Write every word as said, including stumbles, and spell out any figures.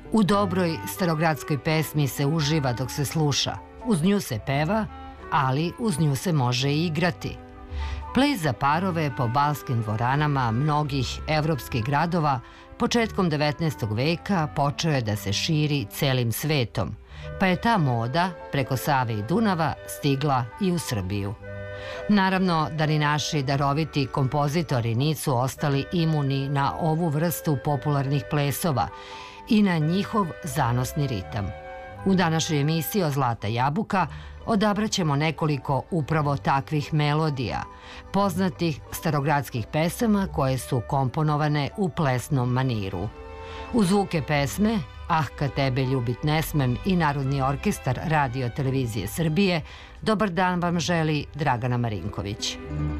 U dobroj starogradskoj pesmi se uživa dok se sluša. Uz nju se peva, ali uz nju se može i igrati. Ples za parove po balskim dvoranama mnogih evropskih gradova početkom devetnaestog veka počeo je da se širi celim svetom, pa je ta moda preko Save i Dunava stigla i u Srbiju. Naravno da ni naši daroviti kompozitori nisu ostali imuni na ovu vrstu popularnih plesova i na njihov zanosni ritam. U današnjoj emisiji o Zlata jabuka odabraćemo nekoliko upravo takvih melodija, poznatih starogradskih pesama koje su komponovane u plesnom maniru. U zvuke pesme Ah, kad tebe ljubit ne smem i Narodni orkestar Radio televizije Srbije, dobar dan vam želi Dragana Marinković.